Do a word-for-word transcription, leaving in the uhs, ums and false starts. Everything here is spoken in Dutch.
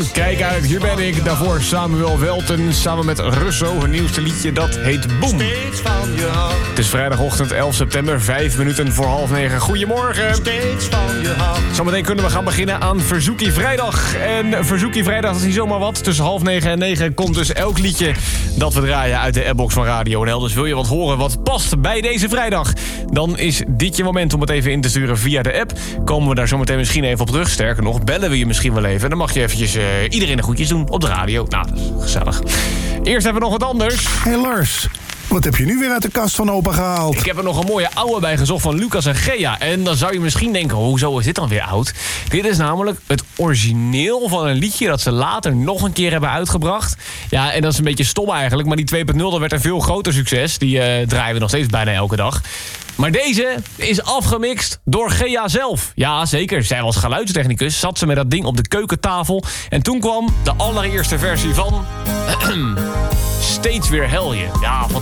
Kijk uit, hier ben ik. Daarvoor Samuel Welten samen met Russo. Hun nieuwste liedje, dat heet Boom. Steeds van je hou. Het is vrijdagochtend elf september, vijf minuten voor half negen. Goedemorgen. Steeds van je hou. Zometeen kunnen we gaan beginnen aan Verzoekie Vrijdag. En Verzoekie Vrijdag, dat is niet zomaar wat. Tussen half negen en negen komt dus elk liedje dat we draaien uit de appbox van Radio N L. Dus wil je wat horen wat past bij deze vrijdag? Dan is dit je moment om het even in te sturen via de app. Komen we daar zometeen misschien even op terug. Sterker nog, bellen we je misschien wel even. En dan mag je eventjes uh, iedereen een groetjes doen op de radio. Nou, dat is gezellig. Eerst hebben we nog wat anders. Hey Lars, wat heb je nu weer uit de kast van opa gehaald? Ik heb er nog een mooie oude bij gezocht van Lucas en Gea. En dan zou je misschien denken, hoezo is dit dan weer oud? Dit is namelijk het origineel van een liedje dat ze later nog een keer hebben uitgebracht. Ja, en dat is een beetje stom eigenlijk. Maar die twee punt nul, dat werd een veel groter succes. Die uh, draaien we nog steeds bijna elke dag. Maar deze is afgemixt door Gea zelf. Ja, zeker. Zij was geluidstechnicus. Zat ze met dat ding op de keukentafel. En toen kwam de allereerste versie van... Steeds weer helje. Ja, fantastisch.